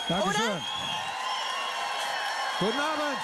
Dankeschön. Oder? Guten Abend.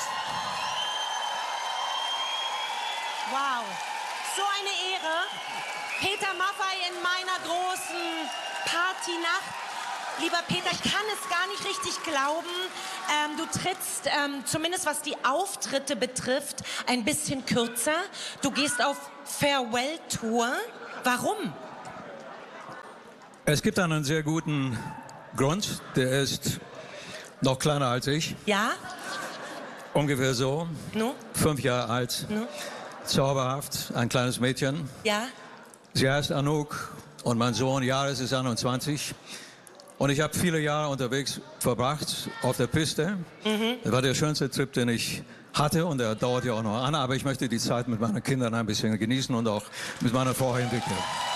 Wow, so eine Ehre. Peter Maffay in meiner großen Partynacht. Lieber Peter, ich kann es gar nicht richtig glauben. Du trittst, zumindest was die Auftritte betrifft, ein bisschen kürzer. Du gehst auf Farewell-Tour. Warum? Es gibt einen sehr guten Grund. Der ist noch kleiner als ich. Ja? Ungefähr so. No? 5 Jahre alt. No? Zauberhaft. Ein kleines Mädchen. Ja? Sie heißt Anouk und mein Sohn Jaris ist 21. Und ich habe viele Jahre unterwegs verbracht auf der Piste. Das war der schönste Trip, den ich hatte und der dauert ja auch noch an. Aber ich möchte die Zeit mit meinen Kindern ein bisschen genießen und auch mit meiner Frau entwickeln.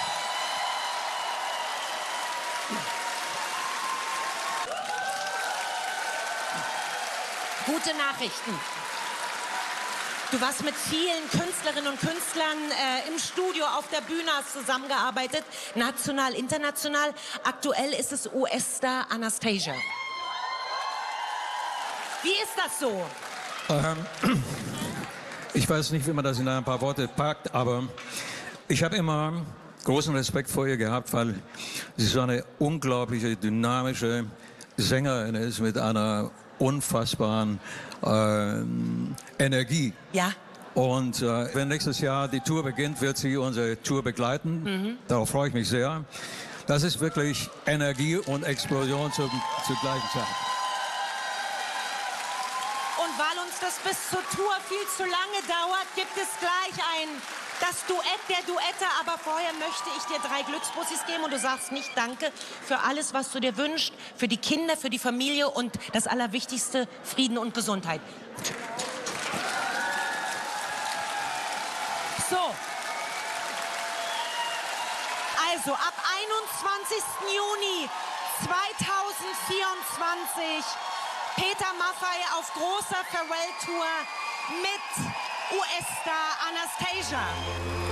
Gute Nachrichten. Du warst mit vielen Künstlerinnen und Künstlern im Studio, auf der Bühne, hast zusammengearbeitet, national, international. Aktuell ist es US-Star Anastasia. Wie ist das so? Ich weiß nicht, wie man das in ein paar Worte packt, aber ich habe immer großen Respekt vor ihr gehabt, weil sie so eine unglaubliche, dynamische Sängerin ist mit einer unfassbaren Energie. Ja. Und wenn nächstes Jahr die Tour beginnt, wird sie unsere Tour begleiten. Darauf freue ich mich sehr. Das ist wirklich Energie und Explosion zur gleichen Zeit. Und weil uns das bis zur Tour viel zu lange dauert, gibt es gleich das Duett der Duette. Aber vorher möchte ich dir 3 Glücksbussis geben und du sagst nicht Danke für alles, was du dir wünschst, für die Kinder, für die Familie und das Allerwichtigste, Frieden und Gesundheit. So. Also, ab 21. Juni 2024 Peter Maffay auf großer Farewell-Tour mit US-Star Anastasia.